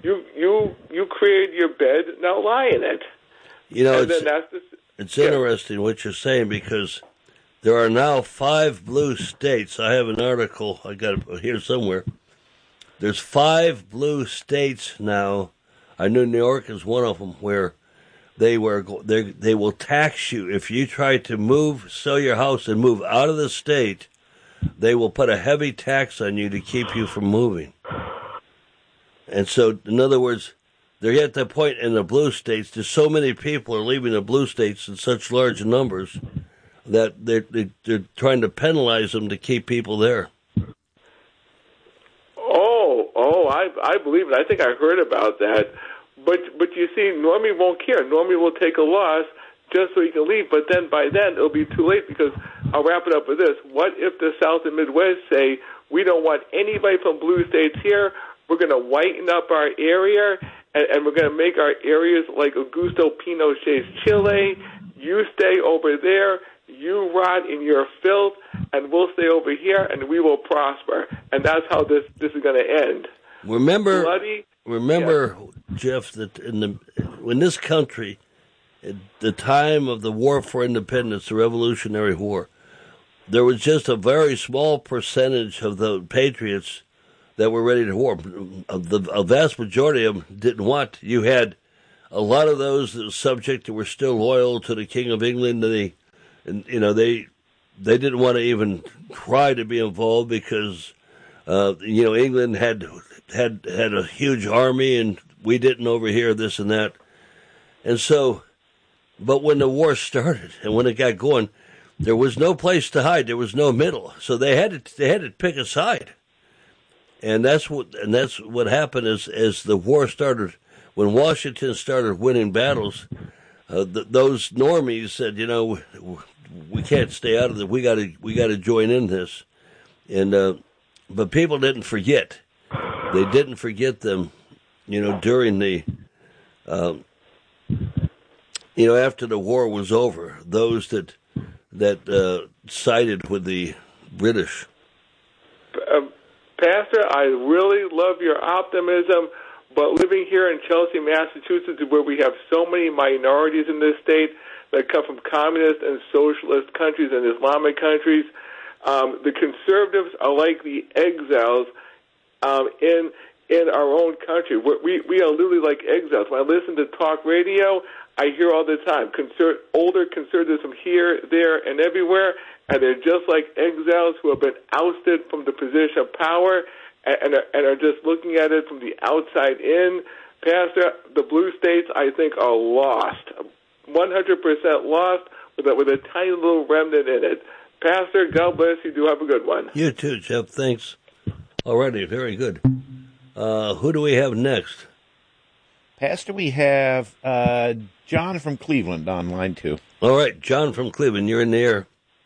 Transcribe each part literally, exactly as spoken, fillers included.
you you you created your bed, now lie in it. You know, and it's, then that's the, it's yeah. interesting what you're saying, because there are now five blue states. I have an article I got it here somewhere. There's five blue states now. I know New York is one of them, where they were they they will tax you if you try to move, sell your house, and move out of the state. They will put a heavy tax on you to keep you from moving. And so, in other words, they're at the point in the blue states. There's so many people are leaving the blue states in such large numbers that they're, they're trying to penalize them to keep people there. Oh, oh, I I believe it. I think I heard about that. But but you see, Normie won't care. Normie will take a loss just so he can leave. But then by then it'll be too late, because I'll wrap it up with this. What if the South and Midwest say, we don't want anybody from blue states here. We're going to whiten up our area, and, and we're going to make our areas like Augusto Pinochet's Chile. You stay over there. You rot in your filth, and we'll stay over here, and we will prosper. And that's how this, this is going to end. Remember, Bloody, remember, yeah. Jeff, that in the in this country, at the time of the War for Independence, the Revolutionary War, there was just a very small percentage of the patriots that were ready to war. The a vast majority of them didn't want. You had a lot of those that were subject that were still loyal to the King of England, and they, and you know, they they didn't want to even try to be involved because uh, you know England had had had a huge army and we didn't over here, this and that, and so. But when the war started and when it got going, there was no place to hide. There was no middle, so they had to they had to pick a side. And that's what and that's what happened as as the war started. When Washington started winning battles, uh, th- those normies said, "You know, we can't stay out of it. We got to we got to join in this." And uh, but people didn't forget. They didn't forget them. You know, during the, um, you know, after the war was over, those that that uh, sided with the British. Uh, Pastor, I really love your optimism, but living here in Chelsea, Massachusetts, where we have so many minorities in this state that come from communist and socialist countries and Islamic countries, um, the conservatives are like the exiles um, in in our own country. We're, we we are literally like exiles. When I listen to talk radio, I hear all the time conser- older conservatives from here, there, and everywhere, and they're just like exiles who have been ousted from the position of power and, and, are, and are just looking at it from the outside in. Pastor, the blue states, I think, are lost, one hundred percent lost, with a, with a tiny little remnant in it. Pastor, God bless you. Do have a good one. You too, Jeff. Thanks. Alrighty, very good. Uh, who do we have next? Pastor, we have uh, John from Cleveland on line two. All right, John from Cleveland, you're in the air.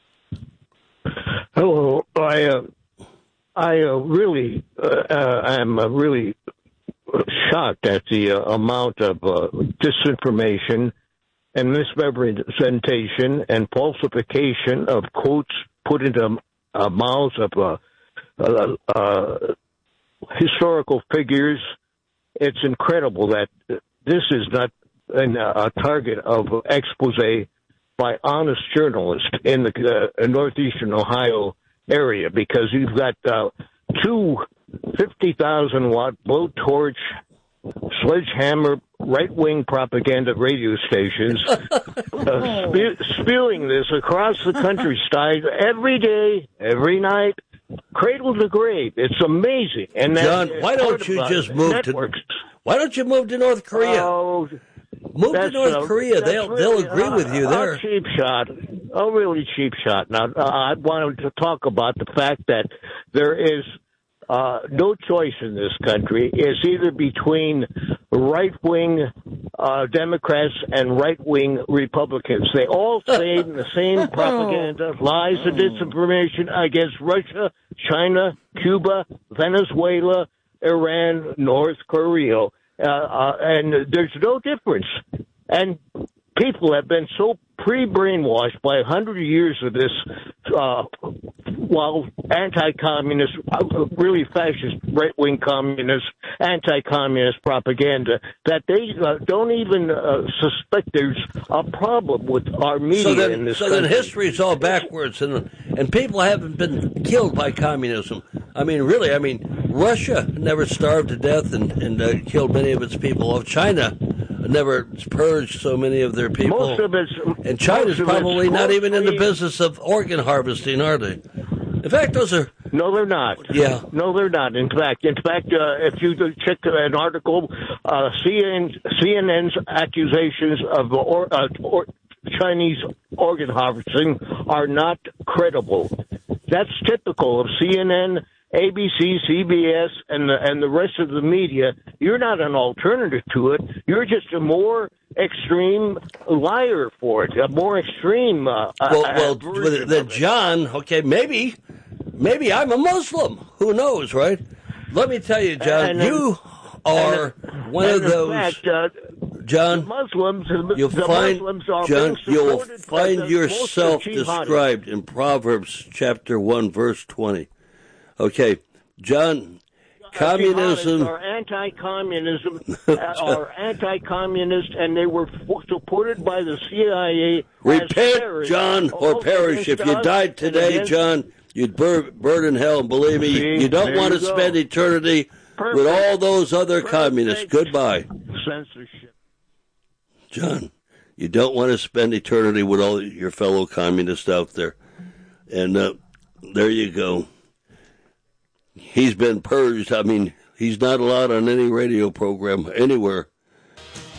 Hello. I uh, I uh, really uh, uh, am uh, really shocked at the uh, amount of uh, disinformation and misrepresentation and falsification of quotes put into uh, mouths of uh, uh, uh, historical figures. It's incredible that this is not an, uh, a target of expose by honest journalists in the uh, northeastern Ohio area, because you've got uh, two fifty thousand watt blowtorch, sledgehammer, right-wing propaganda radio stations uh, spe- spewing this across the countryside every day, every night, cradle to grave. It's amazing. And John, why don't you just move networks. to? Why don't you move to North Korea? Oh, move to North uh, Korea. They'll really, they'll agree uh, with you there. A cheap shot. A really cheap shot. Now, uh, I wanted to talk about the fact that there is uh, no choice in this country. It's either between right-wing uh, Democrats and right-wing Republicans. They all say the same propaganda, lies and disinformation against Russia, China, Cuba, Venezuela, Iran, North Korea. Uh, uh, and there's no difference. And people have been so pre-brainwashed by a hundred years of this uh, while anti-communist, really fascist, right-wing communist, anti-communist propaganda, that they uh, don't even uh, suspect there's a problem with our media so then, in this so country. then history's all backwards, and and people haven't been killed by communism. I mean, really, I mean, Russia never starved to death and, and uh, killed many of its people. China never purged so many of their people. Most of it's, and China's probably not even in the mostly- business of organ harvesting, are they? In fact, those are... No, they're not. Yeah. No, they're not. In fact, in fact, uh, if you check an article, uh, C N N, C N N's accusations of or, uh, or Chinese organ harvesting are not credible. That's typical of C N N, A B C, C B S, and the, and the rest of the media. You're not an alternative to it. You're just a more extreme liar for it, a more extreme. Uh, Well, uh, well, version the of it. John, okay, maybe, maybe I'm a Muslim. Who knows, right? Let me tell you, John, And, uh, you are one And of in those, fact, uh, John. Muslims, You'll the find, Muslims are John, being you'll supported by find the yourself most of jihadis. described in Proverbs chapter one, verse twenty. Okay, John, communism. Jihadists are anti-communism, uh, are anti-communist, and they were f- supported by the C I A. as Repent, terrorists, John, or both perish. If against you us died and today, against- John, you'd burn, burn in hell. And believe me, See, you don't there want to you go. spend eternity Perfect. with all those other Perfect. communists. Goodbye. Censorship. John, you don't want to spend eternity with all your fellow communists out there. And uh, there you go. He's been purged. I mean, he's not allowed on any radio program anywhere